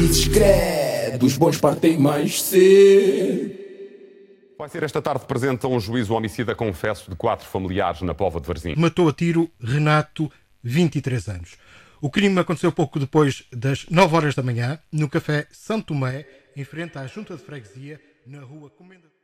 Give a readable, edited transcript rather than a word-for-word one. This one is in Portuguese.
dizes credo, os bons partem mais cedo. Vai ser esta tarde presente a um juízo homicida confesso de 4 familiares na Póvoa de Varzim. Matou a tiro Renato, 23 anos. O crime aconteceu pouco depois das 9 horas da manhã, no Café São Tomé, em frente à Junta de Freguesia, na rua Comenda...